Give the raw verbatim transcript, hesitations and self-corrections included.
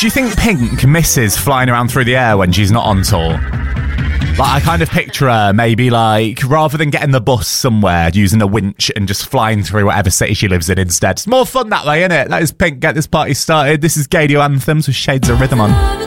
do you think Pink misses flying around through the air when she's not on tour? Like, I kind of picture her maybe like, rather than getting the bus somewhere, using a winch and just flying through whatever city she lives in instead. It's more fun that way, isn't it? That is Pink. Get this party started. This is Gadio Anthems with Shades of Rhythm on.